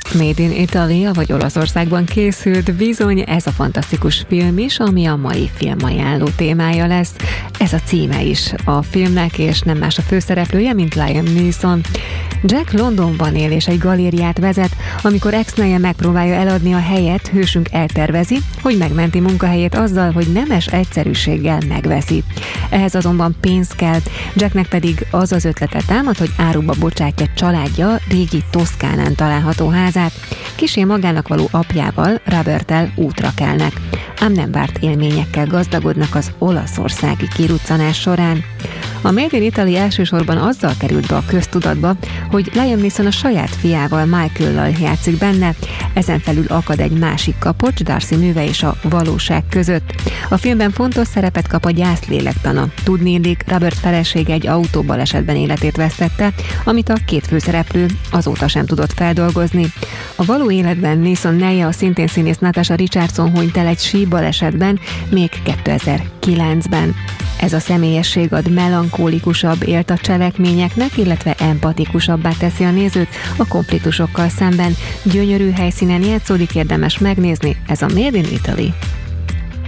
Made in Italy, vagy Olaszországban készült, bizony ez a fantasztikus film is, ami a mai filmajánló témája lesz. Ez a címe is a filmnek, és nem más a főszereplője, mint Liam Neeson. Jack Londonban él és egy galériát vezet, amikor ex-neje megpróbálja eladni a helyet, hősünk eltervezi, hogy megmenti munkahelyét azzal, hogy nemes egyszerűséggel megveszi. Ehhez azonban pénz kell, Jacknek pedig az az ötlete támad, hogy áruba bocsátja családja régi Toszkánán található házát. Kissé magának való apjával, Roberttel útra kelnek, ám nem várt élményekkel gazdagodnak az olaszországi kiruccanás során. A Made in Italy elsősorban azzal került be a köztudatba, hogy Liam Neeson a saját fiával, Michael-lal játszik benne, ezen felül akad egy másik kapocs, Darcy műve és a valóság között. A filmben fontos szerepet kap a gyász lélektana. Tudniillik, Robert felesége egy autóbalesetben életét vesztette, amit a két főszereplő azóta sem tudott feldolgozni. A való életben Neeson neje, a szintén színész Natasha Richardson hunyt el egy síbalesetben még 2009-ben. Ez a személyesség ad melankólikusabb élt a cselekményeknek, illetve empatikusabbá teszi a nézőt a konfliktusokkal szemben. Gyönyörű helyszínen játszódik, érdemes megnézni, ez a Made in Italy.